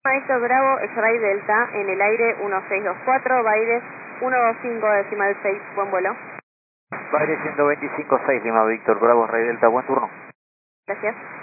Víctor Bravo, X-Ray Delta, en el aire 1624, Baires 125.6, buen vuelo. Baires 125.6, Lima Víctor Bravo, Ray Delta, buen turno. Gracias.